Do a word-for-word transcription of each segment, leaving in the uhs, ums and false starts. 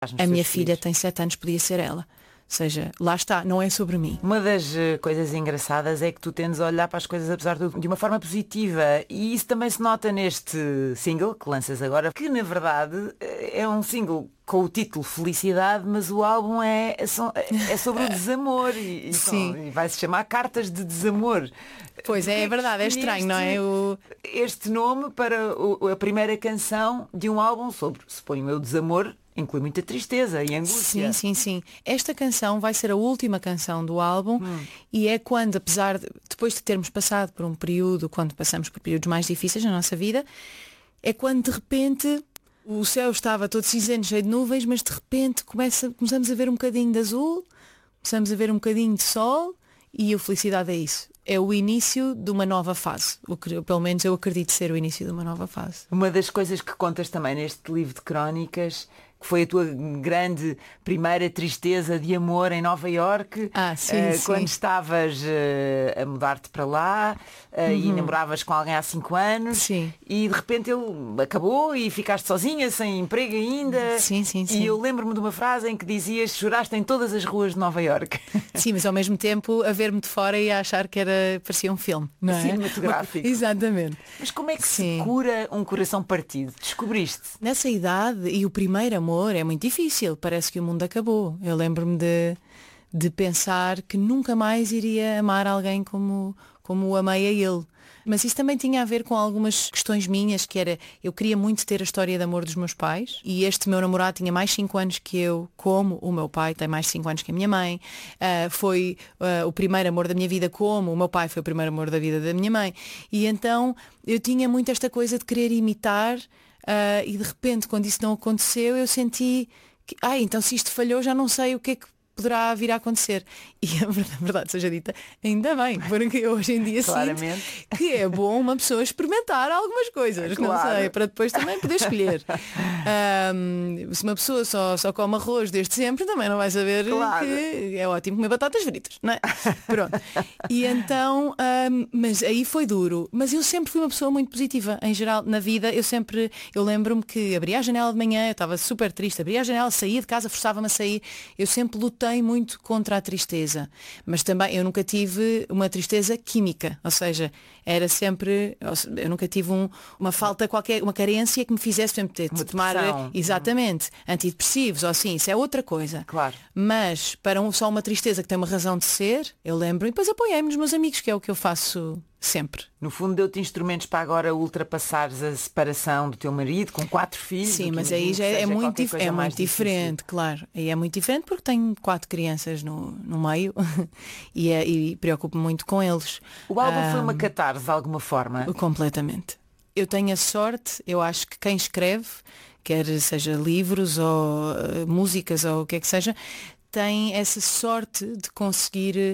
A minha filha tem sete anos, podia ser ela. Ou seja, lá está, não é sobre mim. Uma das uh, coisas engraçadas é que tu tendes a olhar para as coisas, apesar de tudo, de uma forma positiva. E isso também se nota neste single que lanças agora, que na verdade é um single com o título Felicidade, mas o álbum é, é sobre o desamor e, e, Sim. São, e vai-se chamar Cartas de Desamor. Pois é, é verdade, é estranho, não é? O... Este nome para o, a primeira canção de um álbum sobre, suponho eu, desamor. Inclui muita tristeza e angústia. Sim, sim, sim. Esta canção vai ser a última canção do álbum hum. e é quando, apesar de, depois de termos passado por um período, quando passamos por períodos mais difíceis na nossa vida, é quando de repente o céu estava todo cinzento, cheio de nuvens, mas de repente começa, começamos a ver um bocadinho de azul, começamos a ver um bocadinho de sol e a felicidade é isso. É o início de uma nova fase. O que, pelo menos eu acredito ser o início de uma nova fase. Uma das coisas que contas também neste livro de crónicas, que foi a tua grande primeira tristeza de amor em Nova Iorque, ah, sim, uh, sim. quando estavas uh, a mudar-te para lá uh, uhum. e namoravas com alguém há cinco anos sim. e de repente ele acabou e ficaste sozinha, sem emprego ainda. Sim, sim, sim. E eu lembro-me de uma frase em que dizias: choraste em todas as ruas de Nova Iorque. Sim, mas ao mesmo tempo a ver-me de fora e a achar que era, parecia um filme, não é? Cinematográfico. Exatamente. Mas como é que sim. se cura um coração partido? Descobriste? Nessa idade e o primeiro amor é muito difícil, parece que o mundo acabou. Eu lembro-me de, de pensar que nunca mais iria amar alguém como, como o amei a ele. Mas isso também tinha a ver com algumas questões minhas, que era, eu queria muito ter a história de amor dos meus pais, e este meu namorado tinha mais cinco anos que eu, como o meu pai tem mais cinco anos que a minha mãe, uh, foi uh, o primeiro amor da minha vida, como o meu pai foi o primeiro amor da vida da minha mãe, e então eu tinha muito esta coisa de querer imitar, uh, e de repente, quando isso não aconteceu, eu senti que, ah, então se isto falhou, já não sei o que é que poderá vir a acontecer. E a verdade, a verdade seja dita, ainda bem, porque eu hoje em dia Claramente. sinto que é bom uma pessoa experimentar algumas coisas, claro. não sei, para depois também poder escolher. Um, se uma pessoa só, só come arroz desde sempre, também não vai saber claro. que é ótimo comer batatas fritas, não é? Pronto. E então, um, mas aí foi duro. Mas eu sempre fui uma pessoa muito positiva, em geral, na vida. Eu sempre, eu lembro-me que abria a janela de manhã, eu estava super triste, abria a janela, saía de casa, forçava-me a sair. Eu sempre lutei muito contra a tristeza, mas também eu nunca tive uma tristeza química, ou seja, era sempre, eu nunca tive um, uma falta qualquer, uma carência que me fizesse sempre ter de tomar exatamente antidepressivos ou assim, isso é outra coisa. Claro. Mas para um, só uma tristeza que tem uma razão de ser, eu lembro e depois apoiei-me nos meus amigos, que é o que eu faço sempre. No fundo deu-te instrumentos para agora ultrapassares a separação do teu marido com quatro filhos. Sim, mas aí já é muito, dif é muito diferente, claro. Aí é muito diferente porque tenho quatro crianças no, no meio e, é, e preocupo-me muito com eles. O álbum um, foi uma catarse de alguma forma? Completamente. Eu tenho a sorte, eu acho que quem escreve, quer seja livros ou uh, músicas ou o que é que seja, tem essa sorte de conseguir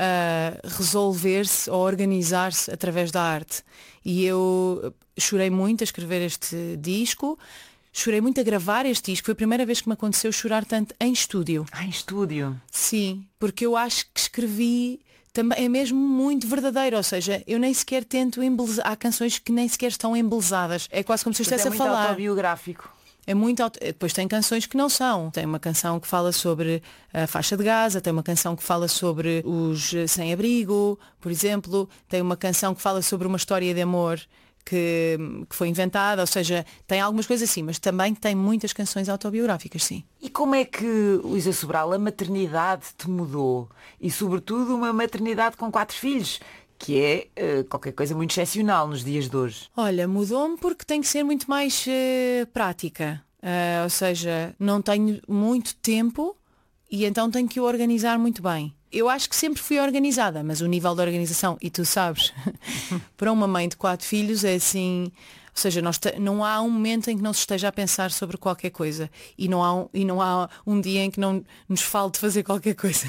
uh, resolver-se ou organizar-se através da arte. E eu chorei muito a escrever este disco, chorei muito a gravar este disco. Foi a primeira vez que me aconteceu chorar tanto em estúdio. Ah, em estúdio? Sim, porque eu acho que escrevi também é mesmo muito verdadeiro, ou seja, eu nem sequer tento embelezar. Há canções que nem sequer estão embelezadas. É quase como se eu estivesse é a falar. É muito autobiográfico. É muito auto... Depois tem canções que não são. Tem uma canção que fala sobre a faixa de Gaza, tem uma canção que fala sobre os sem-abrigo, por exemplo. Tem uma canção que fala sobre uma história de amor que, que foi inventada, ou seja, tem algumas coisas assim, mas também tem muitas canções autobiográficas, sim. E como é que, Luísa Sobral, a maternidade te mudou? E sobretudo uma maternidade com quatro filhos, que é uh, qualquer coisa muito excepcional nos dias de hoje. Olha, mudou-me porque tem que ser muito mais uh, prática. Uh, ou seja, não tenho muito tempo e então tenho que o organizar muito bem. Eu acho que sempre fui organizada, mas o nível de organização, e tu sabes, para uma mãe de quatro filhos é assim... Ou seja, nós não há um momento em que não se esteja a pensar sobre qualquer coisa e não há um, e não há um dia em que não nos falte fazer qualquer coisa.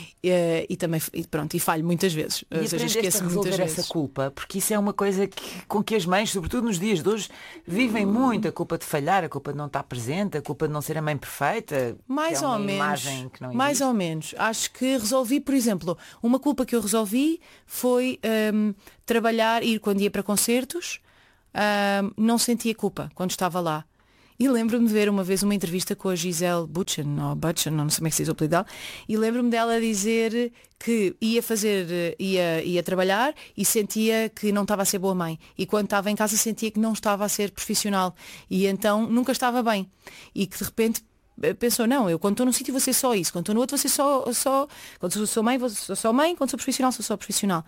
E, e também, e pronto, e falho muitas vezes. E ou seja, esqueço muitas vezes. Essa culpa, porque isso é uma coisa que, com que as mães, sobretudo nos dias de hoje, vivem muito. A culpa de falhar, a culpa de não estar presente, a culpa de não ser a mãe perfeita. Mais é uma ou menos. Imagem que não mais ou menos. Acho que resolvi, por exemplo, uma culpa que eu resolvi foi um, trabalhar, ir quando ia para concertos. Uh, não sentia culpa quando estava lá. E lembro-me de ver uma vez uma entrevista com a Gisele Bündchen, ou Bündchen, não sei como é que se diz o apelido dela, e lembro-me dela dizer que ia fazer, ia, ia trabalhar e sentia que não estava a ser boa mãe. E quando estava em casa sentia que não estava a ser profissional. E então nunca estava bem. E que de repente pensou, não, eu quando estou num sítio vou ser só isso, quando estou no outro vou ser só, só quando sou, sou mãe vou ser só mãe, quando sou profissional sou só profissional.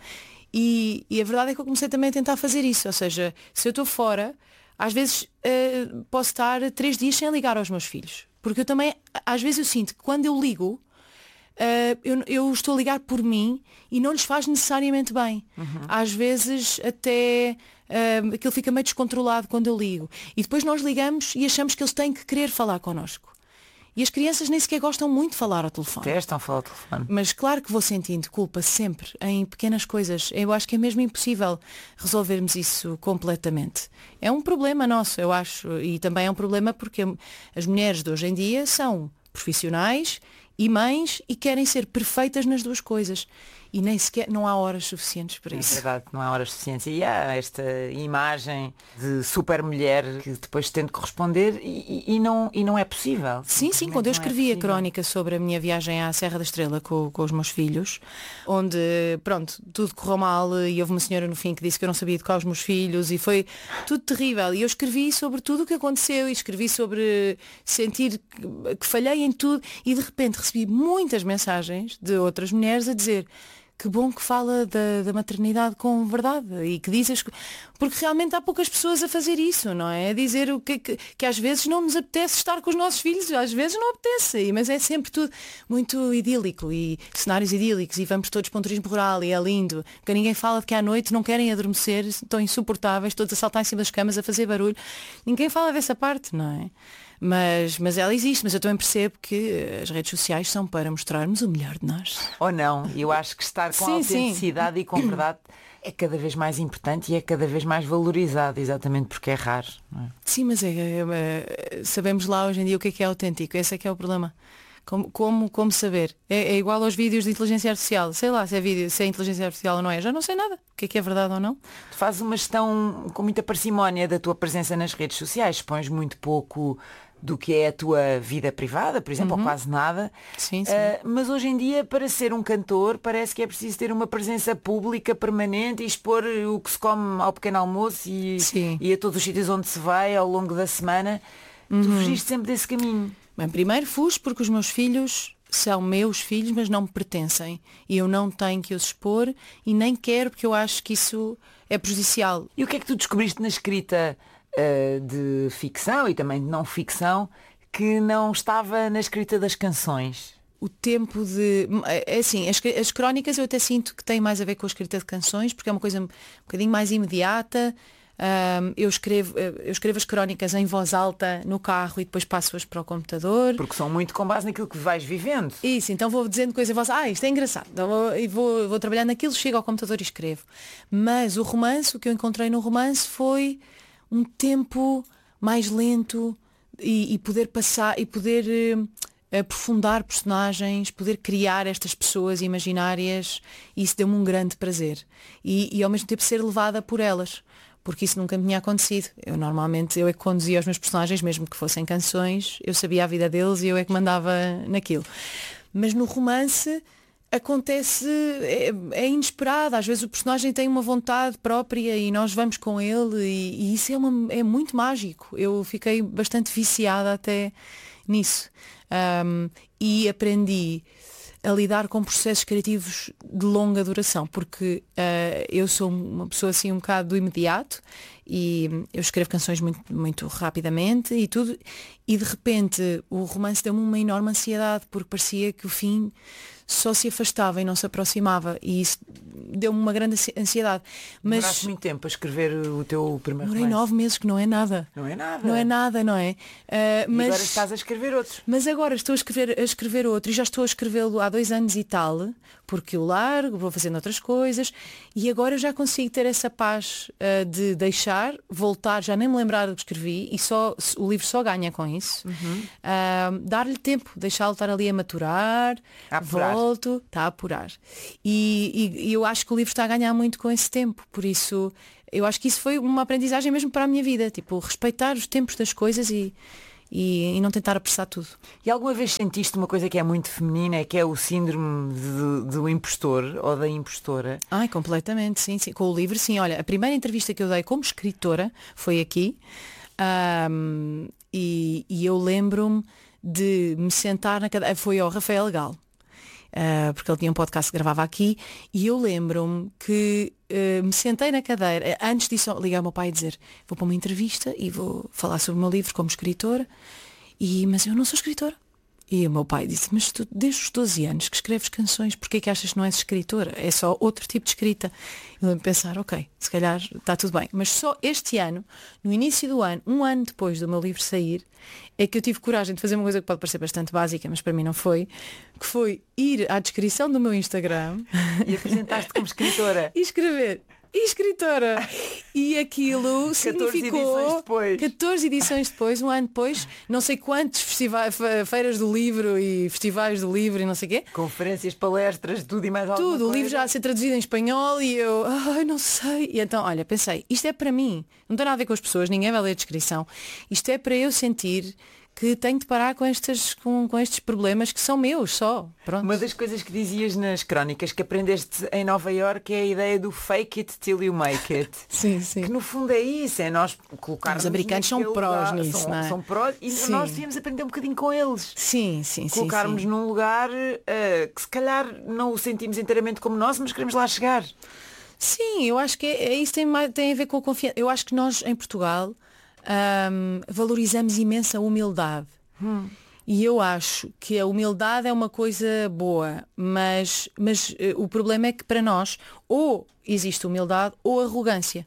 E, e a verdade é que eu comecei também a tentar fazer isso, ou seja, se eu estou fora, às vezes uh, posso estar três dias sem ligar aos meus filhos, porque eu também, às vezes eu sinto que quando eu ligo, uh, eu, eu estou a ligar por mim e não lhes faz necessariamente bem. Uhum. Às vezes até uh, aquilo fica meio descontrolado quando eu ligo. E depois nós ligamos e achamos que eles têm que querer falar connosco. E as crianças nem sequer gostam muito de falar ao telefone. Testam falar ao telefone. Mas claro que vou sentindo culpa sempre, em pequenas coisas. Eu acho que é mesmo impossível resolvermos isso completamente. É um problema nosso, eu acho. E também é um problema porque as mulheres de hoje em dia são profissionais e mães e querem ser perfeitas nas duas coisas. E nem sequer, não há horas suficientes para isso. É verdade, não há horas suficientes. E há esta imagem de super mulher que depois tem de corresponder e, e, não, e não é possível. Sim, sim, quando eu escrevi é a crónica sobre a minha viagem à Serra da Estrela com, com os meus filhos, onde, pronto, tudo correu mal e houve uma senhora no fim que disse que eu não sabia educar os meus filhos e foi tudo terrível. E eu escrevi sobre tudo o que aconteceu e escrevi sobre sentir que, que falhei em tudo e de repente recebi muitas mensagens de outras mulheres a dizer que bom que fala da, da maternidade com verdade e que diz as... porque realmente há poucas pessoas a fazer isso, não é? A dizer o que, que, que às vezes não nos apetece estar com os nossos filhos, às vezes não apetece, mas é sempre tudo muito idílico e cenários idílicos e vamos todos para um turismo rural e é lindo, porque ninguém fala de que à noite não querem adormecer, estão insuportáveis, todos a saltar em cima das camas a fazer barulho. Ninguém fala dessa parte, não é? Mas, mas ela existe, mas eu também percebo que as redes sociais são para mostrarmos o melhor de nós. Ou não, eu acho que estar com sim, autenticidade sim. e com verdade é cada vez mais importante e é cada vez mais valorizado, exatamente porque é raro. Não é? Sim, mas é, é, é, sabemos lá hoje em dia o que é que é autêntico, esse é que é o problema. Como, como, como saber? É, é igual aos vídeos de inteligência artificial. Sei lá se é vídeo, se é inteligência artificial ou não é. Já não sei nada. O que é que é verdade ou não? Tu fazes uma gestão com muita parcimónia da tua presença nas redes sociais. Expões muito pouco do que é a tua vida privada, por exemplo, uhum. ou quase nada. Sim, sim. Uh, mas hoje em dia, para ser um cantor, parece que é preciso ter uma presença pública permanente e expor o que se come ao pequeno almoço e, e a todos os sítios onde se vai ao longo da semana. Uhum. Tu fugiste sempre desse caminho. Bem, primeiro fujo porque os meus filhos são meus filhos, mas não me pertencem. E eu não tenho que os expor e nem quero porque eu acho que isso é prejudicial. E o que é que tu descobriste na escrita uh, de ficção e também de não ficção que não estava na escrita das canções? O tempo de... É assim, as, as crónicas eu até sinto que têm mais a ver com a escrita de canções porque é uma coisa um bocadinho mais imediata. Um, eu, escrevo, eu escrevo as crónicas em voz alta no carro e depois passo-as para o computador. Porque são muito com base naquilo que vais vivendo. Isso, então vou dizendo coisas em voz alta. Ah, isto é engraçado. Então, e vou, vou trabalhar naquilo, chego ao computador e escrevo. Mas o romance, o que eu encontrei no romance foi um tempo mais lento e, e poder passar e poder uh, aprofundar personagens, poder criar estas pessoas imaginárias. E isso deu-me um grande prazer. E, e ao mesmo tempo ser levada por elas. Porque isso nunca me tinha acontecido. Eu normalmente, eu é que conduzia os meus personagens, mesmo que fossem canções, eu sabia a vida deles e eu é que mandava naquilo. Mas no romance acontece, é, é inesperado. Às vezes o personagem tem uma vontade própria e nós vamos com ele e, e isso é, uma, é muito mágico. Eu fiquei bastante viciada até nisso. Um, e aprendi a lidar com processos criativos de longa duração, porque uh, eu sou uma pessoa assim um bocado do imediato e eu escrevo canções muito, muito rapidamente e tudo, e de repente o romance deu-me uma enorme ansiedade, porque parecia que o fim só se afastava e não se aproximava e isso deu-me uma grande ansiedade. Mas demoraste muito tempo a escrever o teu primeiro demorei romance? nove meses, que não é nada. Não é nada. Não é nada, não é? Uh, mas... agora estás a escrever outro. Mas agora estou a escrever, a escrever outro e já estou a escrevê-lo há dois anos e tal, porque eu largo, vou fazendo outras coisas e agora eu já consigo ter essa paz uh, de deixar, voltar, já nem me lembrar do que escrevi e só, o livro só ganha com isso. Uhum. Uh, dar-lhe tempo, deixá-lo estar ali a maturar, a apurar. Volto, está a apurar. E, e, e eu acho que o livro está a ganhar muito com esse tempo, por isso eu acho que isso foi uma aprendizagem mesmo para a minha vida, tipo, respeitar os tempos das coisas e, e, e não tentar apressar tudo. E alguma vez sentiste uma coisa que é muito feminina, que é o síndrome de- do impostor ou da impostora? Ai, completamente, sim, sim. Com o livro, sim. Olha, a primeira entrevista que eu dei como escritora foi aqui. Ahm, e, e eu lembro-me de me sentar na cadeira. Foi ao Rafael Galo. Uh, porque ele tinha um podcast que gravava aqui, e eu lembro-me que uh, me sentei na cadeira, antes disso liguei ao meu pai e dizer, vou para uma entrevista e vou falar sobre o meu livro como escritora, e, mas eu não sou escritora. E o meu pai disse, mas tu desde os doze anos que escreves canções, porquê é que achas que não és escritora? É só outro tipo de escrita. Eu lembro de pensar, ok, se calhar está tudo bem. Mas só este ano, no início do ano, um ano depois do meu livro sair, é que eu tive coragem de fazer uma coisa que pode parecer bastante básica, mas para mim não foi, que foi ir à descrição do meu Instagram E apresentaste como escritora. e escrever e escritora. E aquilo significou edições depois. catorze edições depois, um ano depois, não sei quantos festivais, fe- feiras do livro e festivais do livro e não sei o quê. Conferências, palestras, tudo e mais alguma Tudo, o coisa. livro já a ser traduzido em espanhol e eu, ai, não sei. E então, olha, pensei, isto é para mim, não tem nada a ver com as pessoas, ninguém vai ler a descrição. Isto é para eu sentir que tenho de parar com, estas, com, com estes problemas que são meus só. Pronto. Uma das coisas que dizias nas crónicas que aprendeste em Nova Iorque é a ideia do fake it till you make it. Sim, sim. Que no fundo é isso, é nós colocarmos. Os americanos são naquele prós lugar, nisso, são, não é? são prós e Sim. nós devíamos aprender um bocadinho com eles. Sim, sim, sim. Colocarmos sim. num lugar uh, que se calhar não o sentimos inteiramente como nosso, mas queremos lá chegar. Sim, eu acho que é, é isso tem, mais- tem a ver com a confiança. Eu acho que nós em Portugal ahm, valorizamos imensa humildade. E eu acho que a humildade é uma coisa boa, mas, mas eh, o problema é que para nós ou existe humildade ou arrogância.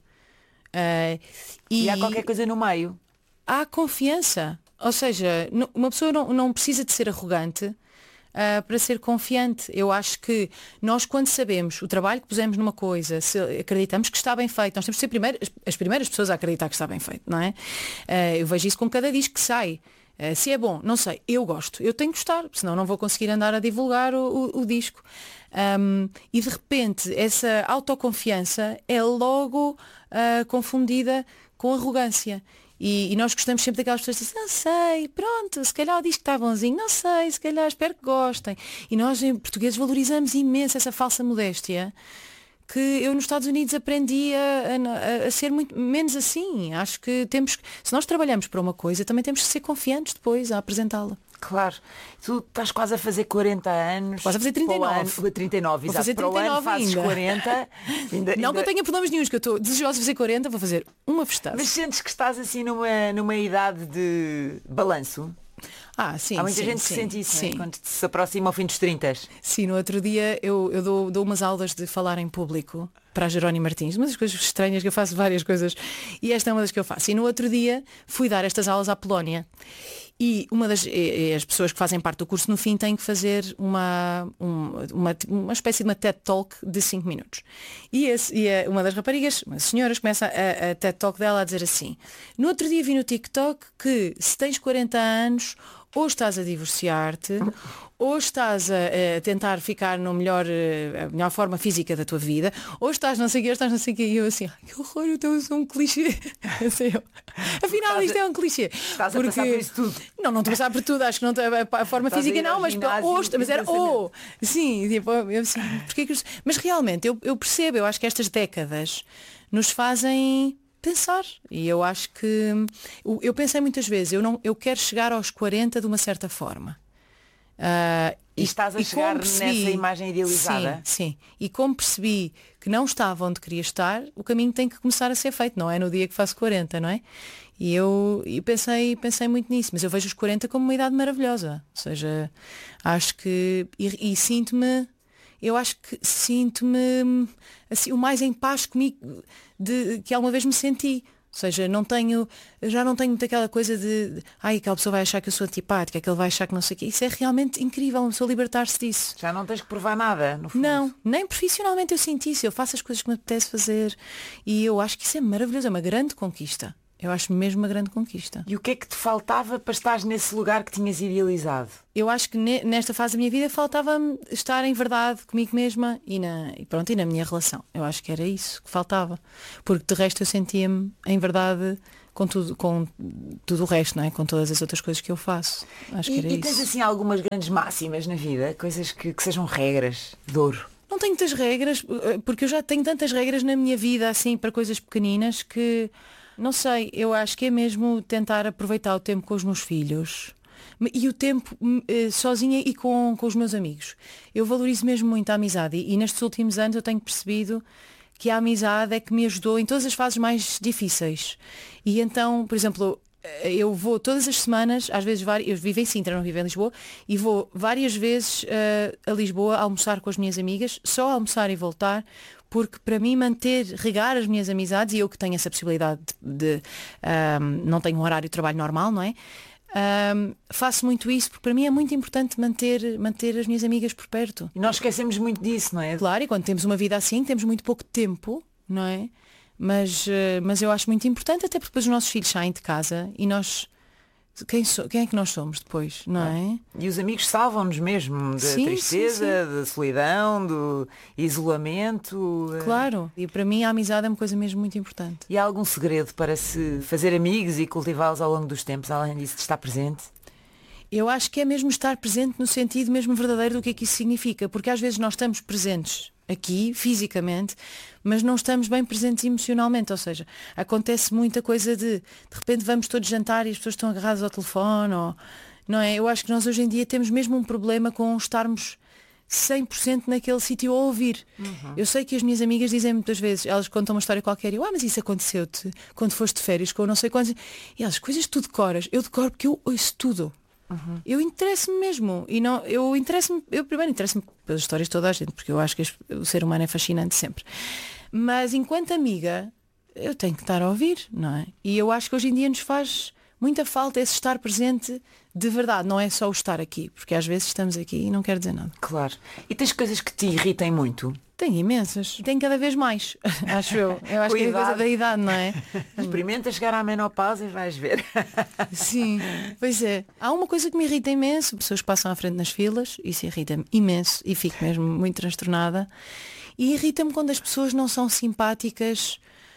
Ah, E, há qualquer coisa no meio. há confiança. Ou seja, n- uma pessoa não, não precisa de ser arrogante ah, para ser confiante. Eu acho que nós, quando sabemos o trabalho que pusemos numa coisa, se acreditamos que está bem feito, nós temos de ser primeiro, as, as primeiras pessoas a acreditar que está bem feito, não é? Ah, eu vejo isso com cada disco que sai. Ah, se é bom, não sei, eu gosto, eu tenho que gostar, senão não vou conseguir andar a divulgar o, o- o disco. Ahm, e de repente essa autoconfiança é logo ah, confundida com arrogância. E, e nós gostamos sempre daquelas pessoas que dizem, não sei, pronto, se calhar o disco está bonzinho, não sei, se calhar espero que gostem. E nós, em portugueses, valorizamos imenso essa falsa modéstia que eu nos Estados Unidos aprendi a, a- a ser muito menos assim. Acho que temos, que- se nós trabalhamos para uma coisa, também temos que ser confiantes depois a apresentá-la. Claro. Tu estás quase a fazer quarenta anos. Quase a fazer trinta e nove. Para o ano- trinta e nove, Vou exato. fazer Para o trinta e ano nove fazes ainda. quarenta. Ainda, Não que eu ainda- tenha problemas nenhums, que eu estou desejosa de fazer quarenta, vou fazer uma festada. Mas sentes que estás assim numa, numa idade de balanço? Ah, sim, Há muita sim, gente sim, que sente isso, não é? sim. Quando se aproxima ao fim dos trinta. Sim, no outro dia eu, eu dou, dou umas aulas de falar em público para a Jerónimo Martins, uma das coisas estranhas que eu faço várias coisas e esta é uma das que eu faço. E no outro dia fui dar estas aulas à Polónia e uma das e- e as pessoas que fazem parte do curso no fim têm que fazer uma, um- uma, uma espécie de uma TED Talk de cinco minutos. E, esse, e a- uma das raparigas, uma das senhoras, começa a, a TED Talk dela a dizer assim, no outro dia vi no TikTok que se tens quarenta anos ou estás a divorciar-te, ou estás a, a tentar ficar no melhor, eh, a melhor forma física da tua vida, ou estás não sei o quê, ou estás não sei o quê. E eu assim, ai, que horror, eu estou a ser um clichê. Assim, eu, afinal, Estás isto a- é um clichê. estás a passar por isso tudo. Não, não estou a passar por tudo, acho que não estou- a, a forma Estás a física ir ao não, mas, ginásio ou, mas era intensamente. ou. Sim, tipo, eu assim, porquê que isto- mas realmente eu, eu percebo, eu acho que estas décadas nos fazem pensar. E eu acho que eu, eu pensei muitas vezes, eu, não, eu quero chegar aos quarenta de uma certa forma. Ah, E estás a como chegar nessa imagem idealizada? Sim, sim. E como percebi que não estava onde queria estar, o caminho tem que começar a ser feito, não é no dia que faço quarenta, não é? E eu e pensei, pensei muito nisso, mas eu vejo os quarenta como uma idade maravilhosa. Ou seja, acho que. E, e sinto-me. Eu acho que sinto-me assim, o mais em paz comigo de, que alguma vez me senti. Ou seja, não tenho, já não tenho muito aquela coisa de, de ai, aquela pessoa vai achar que eu sou antipática, aquele vai achar que não sei o quê. Isso é realmente incrível, uma pessoa libertar-se disso. Já não tens que provar nada, no fundo. Não, nem profissionalmente eu sinto isso. Eu faço as coisas que me apetece fazer e eu acho que isso é maravilhoso, é uma grande conquista. Eu acho mesmo uma grande conquista. E o que é que te faltava para estares nesse lugar que tinhas idealizado? Eu acho que ne- nesta fase da minha vida faltava-me estar em verdade comigo mesma e na, e pronto, e na minha relação. Eu acho que era isso que faltava. Porque de resto eu sentia-me em verdade com tudo, com tudo o resto, não é? Com todas as outras coisas que eu faço. Acho que E, era e isso. tens assim algumas grandes máximas na vida? Coisas que, que sejam regras de ouro? Não tenho muitas regras, eh, porque eu já tenho tantas regras na minha vida, assim, para coisas pequeninas que, não sei, eu acho que é mesmo tentar aproveitar o tempo com os meus filhos e o tempo eh, sozinha e com, com os meus amigos. Eu valorizo mesmo muito a amizade e, e nestes últimos anos eu tenho percebido que a amizade é que me ajudou em todas as fases mais difíceis. E então, por exemplo, eu vou todas as semanas, às vezes várias, eu vivo em Sintra, não vivo em Lisboa, e vou várias vezes uh, a Lisboa almoçar com as minhas amigas, só almoçar e voltar, porque para mim manter, regar as minhas amizades, e eu que tenho essa possibilidade de, de um, não tenho um horário de trabalho normal, não é? Um, faço muito isso, porque para mim é muito importante manter, manter as minhas amigas por perto. E nós esquecemos muito disso, não é? Claro, e quando temos uma vida assim, temos muito pouco tempo, não é? Mas, mas eu acho muito importante, até porque depois os nossos filhos saem de casa e nós... Quem, so, quem é que nós somos depois, não é? E os amigos salvam-nos mesmo da Sim, tristeza, sim, sim. da solidão, do isolamento. Claro, e para mim a amizade é uma coisa mesmo muito importante. E há algum segredo para se fazer amigos e cultivá-los ao longo dos tempos, além disso de estar presente? Eu acho que é mesmo estar presente no sentido mesmo verdadeiro do que é que isso significa, porque às vezes nós estamos presentes aqui, fisicamente, mas não estamos bem presentes emocionalmente, ou seja, acontece muita coisa de, de repente vamos todos jantar e as pessoas estão agarradas ao telefone, ou, não é? Eu acho que nós hoje em dia temos mesmo um problema com estarmos cem por cento naquele sítio a ouvir. Uhum. Eu sei que as minhas amigas dizem muitas vezes, elas contam uma história qualquer e eu, ah, mas isso aconteceu-te quando foste de férias com não sei quantos, e elas, coisas que tu decoras, eu decoro porque eu ouço tudo. Uhum. Eu interesso-me mesmo e não, eu interesso-me, eu primeiro interesso-me pelas histórias de toda a gente, porque eu acho que o ser humano é fascinante sempre, mas enquanto amiga eu tenho que estar a ouvir, não é? E eu acho que hoje em dia nos faz muita falta esse estar presente de verdade, não é só o estar aqui, porque às vezes estamos aqui e não quer dizer nada. Claro. E tens coisas que te irritem muito? Tenho imensas. Tenho cada vez mais, acho eu. Eu acho que é a coisa da idade, não é? Experimenta chegar à menopausa e vais ver. Sim, pois é. Há uma coisa que me irrita imenso, pessoas que passam à frente nas filas, isso irrita-me imenso e fico mesmo muito transtornada. E irrita-me quando as pessoas não são simpáticas,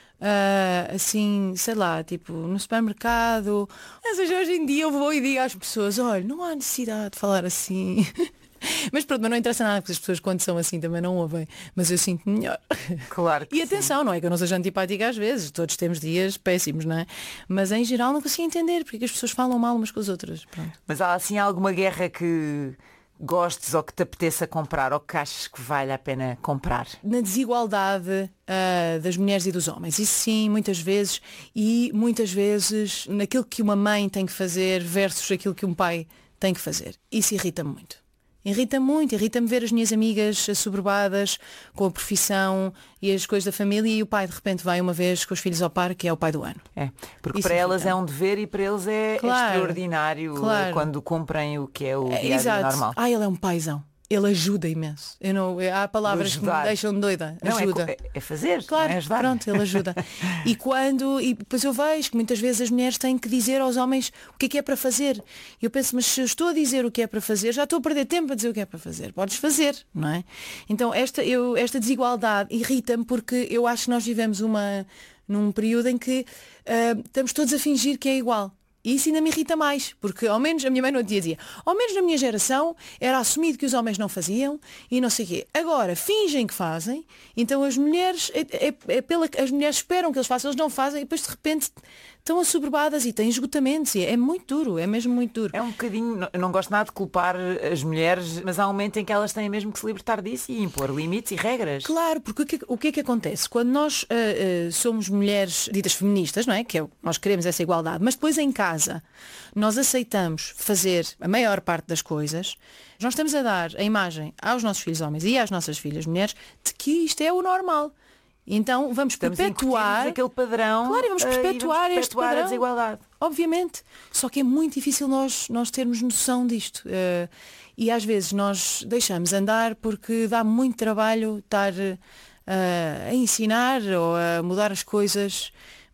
uh, assim, sei lá, tipo, no supermercado. Ou seja, hoje em dia eu vou e digo às pessoas, olha, não há necessidade de falar assim. Mas pronto, mas não interessa nada, porque as pessoas quando são assim também não ouvem. Mas eu sinto melhor. Claro que E atenção, sim. Não é que eu não seja antipática às vezes, todos temos dias péssimos, não é? Mas em geral não consigo entender porque as pessoas falam mal umas com as outras. Pronto. Mas há assim alguma guerra que gostes ou que te apeteça comprar ou que achas que vale a pena comprar? Na desigualdade uh, das mulheres e dos homens. Isso sim, muitas vezes. E muitas vezes naquilo que uma mãe tem que fazer versus aquilo que um pai tem que fazer. Isso irrita-me muito. Irrita muito, irrita-me ver as minhas amigas assoberbadas com a profissão e as coisas da família e o pai de repente vai uma vez com os filhos ao parque, que é o pai do ano. É, porque Isso para elas irrita-me. é um dever e para eles é Claro, extraordinário claro. Quando cumprem o que é o É, dia a dia exato. normal. Ah, ele é um paizão. Ele ajuda imenso. Eu não, há palavras que me Ajudar. deixam doida. Não, Ajuda. é, é fazer, Claro, não é ajudar. pronto, ele ajuda. E quando, e depois eu vejo que muitas vezes as mulheres têm que dizer aos homens o que é que é para fazer. E eu penso, mas se eu estou a dizer o que é para fazer, já estou a perder tempo a dizer o que é para fazer. Podes fazer, não é? Então esta, eu, esta desigualdade irrita-me porque eu acho que nós vivemos uma, num período em que uh, estamos todos a fingir que é igual. E isso ainda me irrita mais, porque ao menos, a minha mãe no outro dia dizia, ao menos na minha geração era assumido que os homens não faziam e não sei o quê. Agora fingem que fazem, então as mulheres, é, é, é pela, as mulheres esperam que eles façam, eles não fazem e depois de repente estão assoberbadas e têm esgotamentos. E é muito duro, é mesmo muito duro. É um bocadinho, eu não gosto nada de culpar as mulheres, mas há um momento em que elas têm mesmo que se libertar disso e impor limites e regras. Claro, porque o que, o que é que acontece? Quando nós uh, uh, somos mulheres ditas feministas, não é? Que é, nós queremos essa igualdade, mas depois em casa nós aceitamos fazer a maior parte das coisas, nós estamos a dar a imagem aos nossos filhos homens e às nossas filhas mulheres de que isto é o normal. Então vamos Estamos perpetuar aquele padrão. Claro, e vamos uh, perpetuar, e vamos este perpetuar padrão. a desigualdade. Obviamente. Só que é muito difícil nós, nós termos noção disto. Uh, e às vezes nós deixamos andar porque dá muito trabalho estar uh, a ensinar ou a mudar as coisas.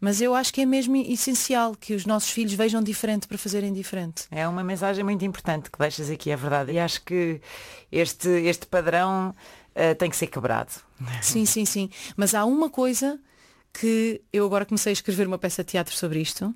Mas eu acho que é mesmo essencial que os nossos filhos vejam diferente para fazerem diferente. É uma mensagem muito importante que deixas aqui, é verdade. E acho que este, este padrão uh, tem que ser quebrado. Sim, sim, sim. Mas há uma coisa que eu agora comecei a escrever uma peça de teatro sobre isto,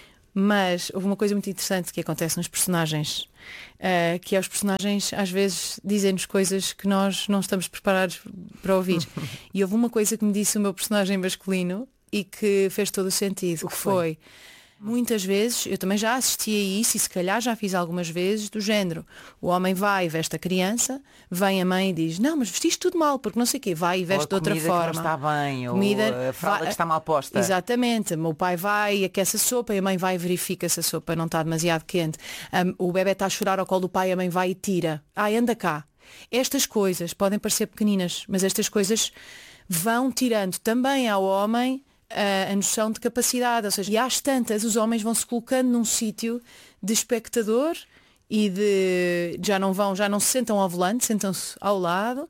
mas houve uma coisa muito interessante que acontece nos personagens, uh, que é os personagens às vezes dizem-nos coisas que nós não estamos preparados para ouvir. E houve uma coisa que me disse o meu personagem masculino e que fez todo o sentido, O que que foi? foi? Muitas vezes, eu também já assisti a isso e se calhar já fiz algumas vezes do género. O homem vai e veste a criança, vem a mãe e diz, não, mas vestiste tudo mal, porque não sei o quê, vai e veste de outra comida forma. Que não está bem, Comida, ou a fralda vai, que está mal posta. Exatamente. O meu pai vai e aquece a sopa e a mãe vai e verifica se a sopa não está demasiado quente. Um, o bebé está a chorar ao colo do pai, a mãe vai e tira. Ai, anda cá. Estas coisas podem parecer pequeninas, mas estas coisas vão tirando também ao homem a, a noção de capacidade. Ou seja, e às tantas os homens vão se colocando num sítio de espectador e de já não vão, já não se sentam ao volante, sentam-se ao lado.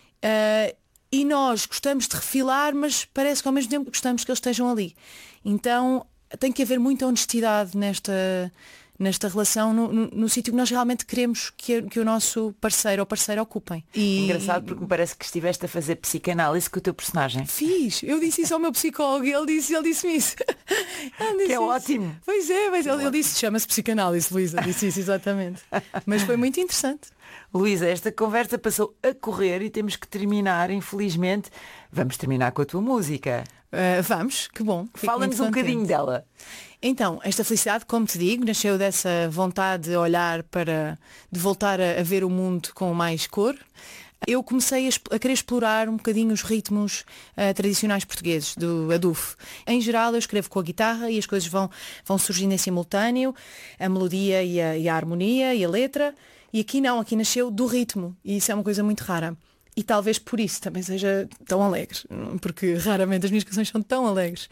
Uh, e nós gostamos de refilar, mas parece que ao mesmo tempo gostamos que eles estejam ali. Então tem que haver muita honestidade nesta, nesta relação, no, no, no sítio que nós realmente queremos que, que o nosso parceiro ou parceira ocupem. E... Engraçado porque me parece que estiveste a fazer psicanálise com o teu personagem. Fiz, eu disse isso ao meu psicólogo e ele disse, ele disse-me isso. Ele disse Que é isso. ótimo. Pois é, mas ele, ele disse, chama-se psicanálise, Luísa, disse isso exatamente. Mas foi muito interessante. Luísa, esta conversa passou a correr e temos que terminar, infelizmente. Vamos terminar com a tua música. Uh, vamos, que bom. Fala-nos um bocadinho dela. Então, esta felicidade, como te digo, nasceu dessa vontade de olhar para, de voltar a, a ver o mundo com mais cor. Eu comecei a, a querer explorar um bocadinho os ritmos uh, tradicionais portugueses, do adufo. Em geral, eu escrevo com a guitarra e as coisas vão, vão surgindo em simultâneo, a melodia e a, e a harmonia e a letra. E aqui não, aqui nasceu do ritmo. E isso é uma coisa muito rara. E talvez por isso também seja tão alegre. Porque raramente as minhas canções são tão alegres.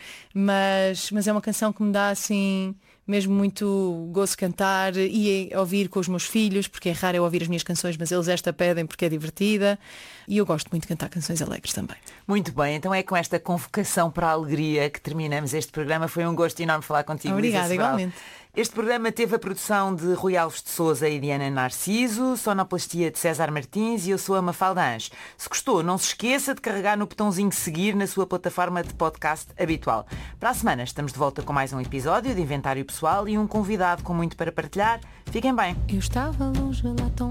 Mas, mas é uma canção que me dá assim mesmo muito gosto de cantar e ouvir com os meus filhos, porque é raro eu ouvir as minhas canções, mas eles esta pedem porque é divertida. E eu gosto muito de cantar canções alegres também. Muito bem, então é com esta convocação para a alegria que terminamos este programa. Foi um gosto enorme falar contigo. Obrigada, igualmente. Este programa teve a produção de Rui Alves de Sousa e Diana Narciso, sonoplastia de César Martins e eu sou a Mafalda Anjos. Se gostou, não se esqueça de carregar no botãozinho seguir na sua plataforma de podcast habitual. Para a semana estamos de volta com mais um episódio de Inventário Pessoal e um convidado com muito para partilhar. Fiquem bem. Eu estava longe lá tão